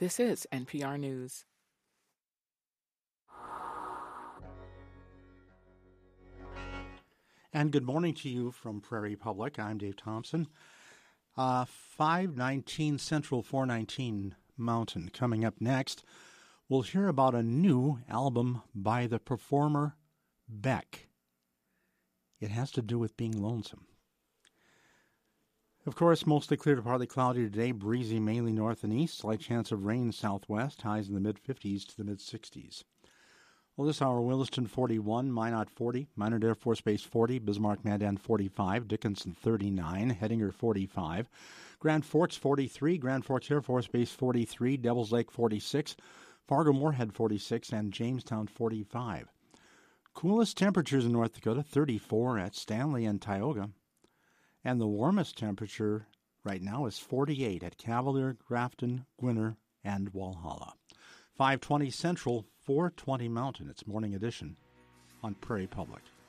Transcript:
This is NPR News. And good morning to you from Prairie Public. I'm Dave Thompson. 519 Central, 419 Mountain. Coming up next, we'll hear about a new album by the performer Beck. It has to do with being lonesome. Of course, mostly clear to partly cloudy today, breezy mainly north and east, slight chance of rain southwest, highs in the mid-50s to the mid-60s. Well, this hour, Williston 41, Minot 40, Minot Air Force Base 40, Bismarck Mandan 45, Dickinson 39, Hettinger 45, Grand Forks 43, Grand Forks Air Force Base 43, Devils Lake 46, Fargo-Moorhead 46, and Jamestown 45. Coolest temperatures in North Dakota, 34 at Stanley and Tioga. And the warmest temperature right now is 48 at Cavalier, Grafton, Gwinner, and Walhalla. 520 Central, 420 Mountain. It's Morning Edition on Prairie Public.